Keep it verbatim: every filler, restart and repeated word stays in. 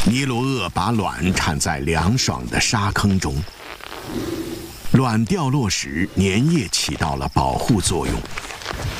尼罗鳄把卵产在凉爽的沙坑中，卵掉落时，粘液起到了保护作用。